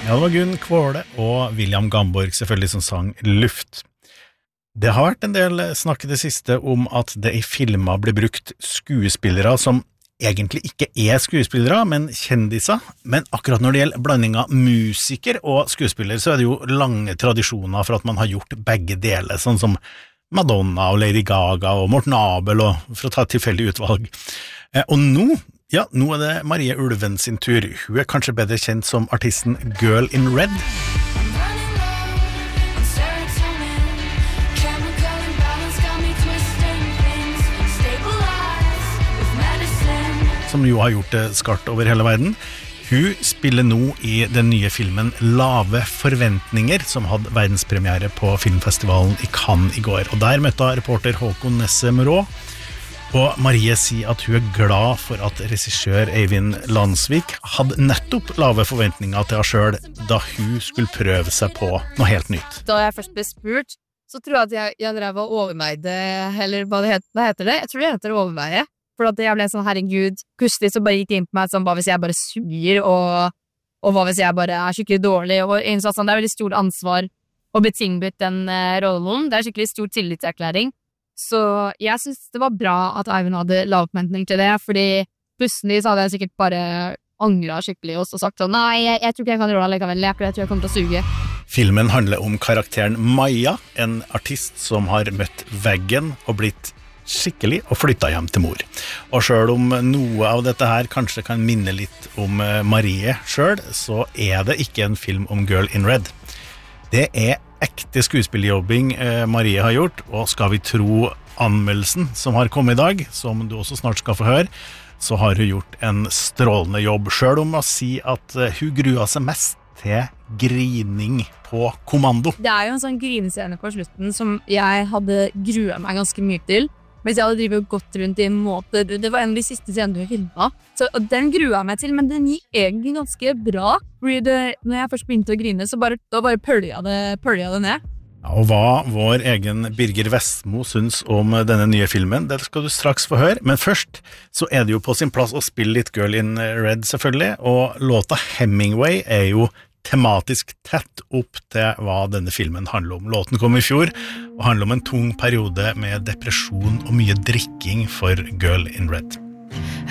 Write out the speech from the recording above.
Ja, det var Gunn Kvåle og William Gamborg selvfølgelig som sang Luft. Det har vært en del snakk i det siste om at det i filmer blir brukt skuespillere som egentlig ikke er skuespillere, men kjendiser. Men akkurat når det gjelder blanding av musiker og skuespiller, så er det jo lange tradisjoner for at man har gjort begge deler, sånn som Madonna og Lady Gaga og Morten Abel, og for å ta et tilfeldig utvalg. Og nå er det Marie Ulven sin tur. Hun er kanskje bedre kjent som artisten Girl in Red. Som jo har gjort det skarpt over hele verden. Hun spiller nå i den nye filmen Lave forventninger, som hadde verdenspremiere på filmfestivalen i Cannes i går. Og der møtte reporter Håkon Nesse Mørå. Og Marie sier at hun er glad for at regissør Eivind Landsvik hadde nettopp lave forventninger til henne selv da hun skulle prøve seg på noe helt nytt. Da jeg først ble spurt, så tror jeg at jeg drev og overveide, eller hva heter det? Jeg tror det heter overveie. For at jeg ble sånn, herregud, plutselig så bare gikk det inn på meg sånn, hva hvis jeg bare suger, og hva hvis jeg bare er skikkelig dårlig, og innså sånn, det er veldig stort ansvar å bli tilbudt den rollen. Det er skikkelig stor tillitserklæring. Så jeg synes det var bra at Eivind hadde lavforventning til det, fordi plutselig så hadde jeg sikkert bare angret skikkelig og sagt sånn, nei, jeg tror ikke jeg kan rolle likevel, jeg tror jeg kommer til å suge. Filmen handler om karakteren Maja, en artist som har møtt veggen og blitt skikkelig og flyttet hjem til mor. Og selv om noe av dette her kanskje kan minne litt om Marie selv, så er det ikke en film om Girl in Red. Det er ekte skuespillerjobbing Marie har gjort, og skal vi tro anmeldelsen som har kommet i dag, som du også snart skal få høre, så har hun gjort en strålende jobb, selv om å si at hun gruer seg mest til grining på kommando. Det er jo en sånn grinescene på slutten som jeg hadde gruet meg ganske mye til, mens jeg hadde drivet og gått rundt i en måte, det var en av de siste scenene vi filmet, så den gruet jeg meg til, men den gikk egentlig ganske bra, fordi når jeg først begynte å grine, så da bare pølja det ned. Ja, og hva vår egen Birger Vestmo syns om denne nye filmen, det skal du straks få høre, men først så er det jo på sin plass å spille litt Girl in Red selvfølgelig, og låta Hemingway er jo tematisk tett opp til hva denne filmen handler om. Låten kom i fjor og handler om en tung periode med depresjon og mye drikking for Girl in Red.